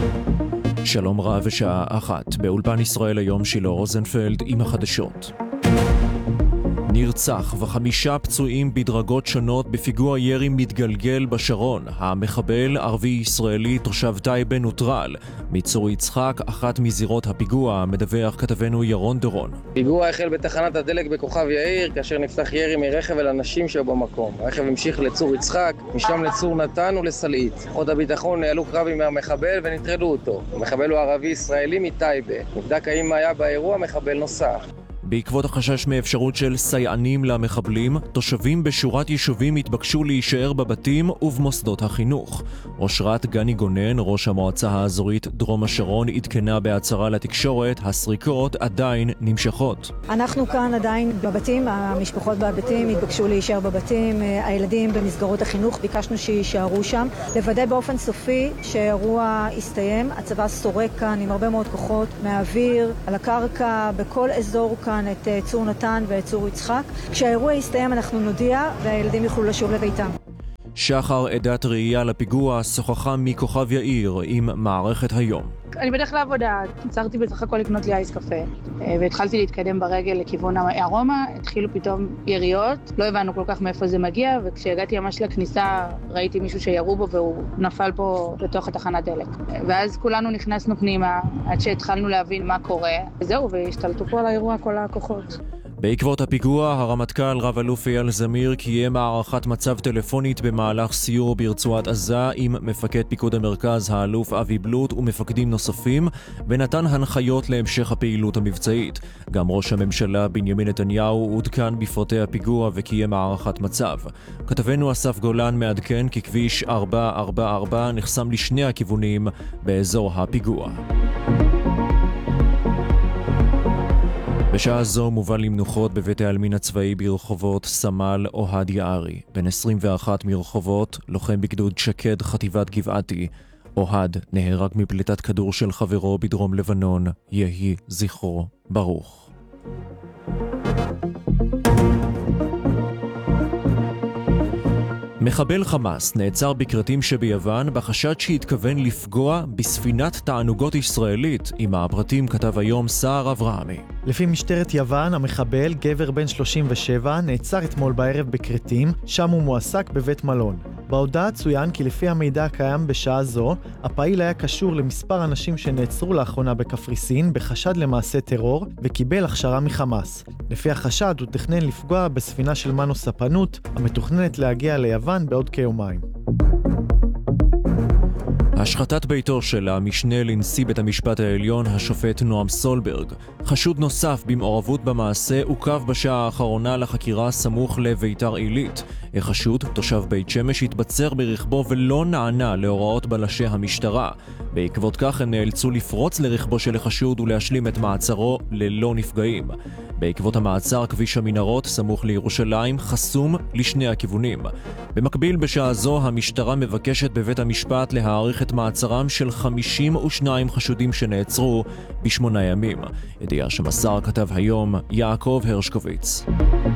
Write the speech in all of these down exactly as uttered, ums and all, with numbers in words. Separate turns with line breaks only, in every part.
שלום רב ושעה אחת, באולפן ישראל היום שילה רוזנפלד עם החדשות. נרצח וחמישה פצועים בדרגות שונות בפיגוע ירי מתגלגל בשרון. המחבל ערבי ישראלי תושב טייבה נוטרל. מצור יצחק, אחת מזירות הפיגוע, מדווח כתבנו ירון דורון.
פיגוע החל בתחנת הדלק בכוכב יאיר, כאשר נפתח ירי מרכב אל אנשים שהיו במקום. הרכב המשיך לצור יצחק, משם לצור נתן ולסלעית. עוד הביטחון נעלו קרבים מהמחבל ונטרלו אותו. המחבל הוא ערבי ישראלי מטייבה. נבדק האם היה באירוע מחבל נוסף.
בעקבות החשש מאפשרות של סייענים למחבלים, תושבים בשורת יישובים התבקשו להישאר בבתים ובמוסדות החינוך. אושרת גני גונן, ראש המועצה האזורית דרום השרון, עדכנה בהצהרה לתקשורת, הסריקות עדיין נמשכות.
אנחנו כאן עדיין בבתים, המשפחות בבתים התבקשו להישאר בבתים, הילדים במסגרות החינוך ביקשנו שיישארו שם. לוודא באופן סופי שהאירוע יסתיים, הצבא סורק כאן עם הרבה מאוד כוחות מהאוויר, על הקרקע, בכל אזור כאן. את צור נתן ואת צור יצחק. כשהאירוע יסתיים אנחנו נודיע והילדים יוכלו לשוב לביתם.
שחר עדת ראייה לפיגוע שוחחה מכוכב יאיר עם מערכת היום.
אני בדרך לעבודה, עצרתי בסך הכל לקנות לי אייס קפה והתחלתי להתקדם ברגל לכיוון הארומה, התחילו פתאום יריות, לא הבנו כל כך מאיפה זה מגיע, וכשהגעתי ממש לכניסה ראיתי מישהו שירו בו והוא נפל פה לתוך התחנת דלק. ואז כולנו נכנסנו פנימה עד שהתחלנו להבין מה קורה, וזהו, והשתלטו פה על האירוע כל הכוחות.
בעקבות הפיגוע, הרמטכ"ל רב אלוף אייל זמיר קיים הערכת מצב טלפונית במהלך סיור ברצועת עזה עם מפקד פיקוד המרכז האלוף אבי בלוט ומפקדים נוספים, ונתן הנחיות להמשך הפעילות המבצעית. גם ראש הממשלה בנימין נתניהו עודכן בפרטי הפיגוע וקיים הערכת מצב. כתבנו אסף גולן מעדכן כי כביש ארבע ארבע ארבע נחסם לשני הכיוונים באזור הפיגוע. בשעה זו מובא למנוחות בבית העלמין הצבאי ברחובות סמל אוהד יערי, בן עשרים ואחת מרחובות, לוחם בגדוד שקד חטיבת גבעתי. אוהד נהרג מפליטת כדור של חברו בדרום לבנון, יהי זכרו ברוך. מחבל חמאס נעצר בקרטים שביוון בחשד שהתכוון לפגוע בספינת תענוגות ישראלית. עם הפרטים כתב היום סער אברהמי.
לפי משטרת יוון, המחבל, גבר בן שלושים ושבע, נעצר אתמול בערב בקרטים, שם הוא מועסק בבית מלון. בהודעה צוין כי לפי המידע הקיים בשעה זו, הפעיל היה קשור למספר אנשים שנעצרו לאחרונה בקפריסין בחשד למעשה טרור וקיבל הכשרה מחמאס. לפי החשד הוא תכנן לפגוע בספינה של מנו ספנות, המתוכננת להגיע ליוון בעוד כיומיים.
השחתת ביתו של המשנה לנשיא בית המשפט העליון, השופט נועם סולברג. חשוד נוסף במעורבות במעשה עוכב בשעה האחרונה לחקירה סמוך לביתר עילית. החשוד, תושב בית שמש, התבצר ברכבו ולא נענה להוראות בלשי המשטרה. בעקבות כך הם נאלצו לפרוץ לרכבו של החשוד ולהשלים את מעצרו ללא נפגעים. בעקבות המעצר, כביש המנהרות סמוך לירושלים חסום לשני הכיוונים. במקביל, בשעה זו המשטרה מבקשת בבית המשפט להאריך את מעצרם של חמישים ושניים חשודים שנעצרו בשמונה ימים. ידיעה שמסר כתב היום יעקב הרשקוביץ.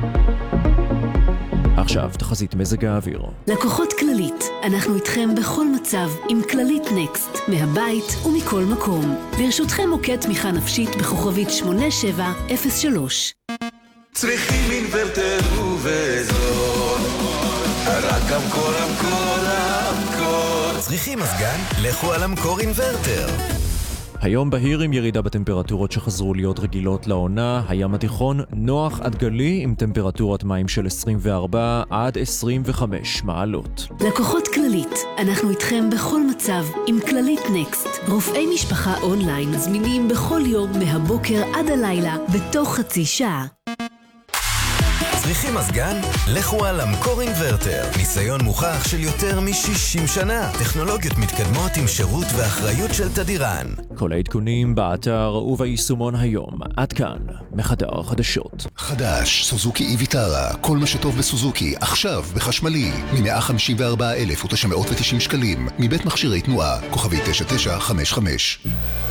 עכשיו תחזית מזג האוויר.
לקוחות כללית, אנחנו איתכם בכל מצב עם כללית נקסט, מהבית ומכל מקום. לרשותכם מוקד תמיכה נפשית בכוכבית שמונה שבע אפס שלוש.
צריכים אינוורטר ובזול, רק המקור, המקור, המקור. צריכים מזגן? לכו על המקור אינוורטר.
היום בהיר עם ירידה בטמפרטורות שחזרו להיות רגילות לעונה. הים התיכון נוח עד גלי עם טמפרטורת מים של עשרים וארבע עד עשרים וחמש מעלות.
לקוחות כללית, אנחנו איתכם בכל מצב עם כללית נקסט. רופאי משפחה אונליין זמינים בכל יום מהבוקר עד הלילה בתוך חצי שעה.
צריכים מזגן? לכו על המקור אינוורטר. ניסיון מוכח של יותר מ-שישים שנה. טכנולוגיות מתקדמות עם שירות ואחריות של תדירן.
כל העדכונים באתר וביישומון היום. עד כאן, מחדר חדשות.
חדש, סוזוקי איביטרה. כל מה שטוב בסוזוקי, עכשיו בחשמלי. מ-מאה חמישים וארבעה אלף ותשע מאות ותשעים שקלים. מבית מכשירי תנועה, כוכבי תשע תשע חמש חמש.